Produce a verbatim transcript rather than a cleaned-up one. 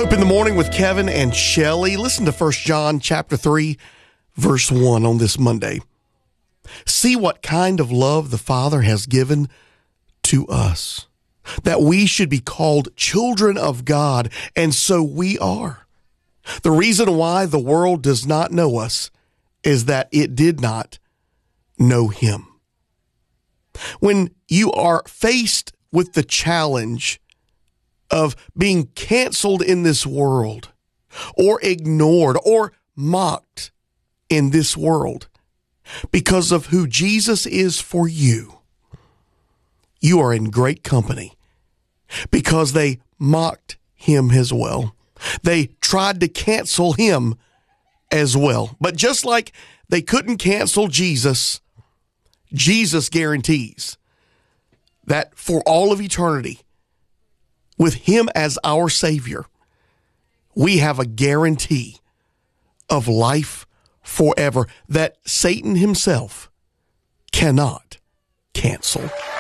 Up in the morning with Kevin and Shelley. Listen to First John chapter three, verse one on this Monday. See what kind of love the Father has given to us, that we should be called children of God, and so we are. The reason why the world does not know us is that it did not know him. When you are faced with the challenge of being canceled in this world, or ignored, or mocked in this world because of who Jesus is for you, you are in great company, because they mocked him as well. They tried to cancel him as well. But just like they couldn't cancel Jesus, Jesus guarantees that for all of eternity, with him as our Savior, we have a guarantee of life forever that Satan himself cannot cancel.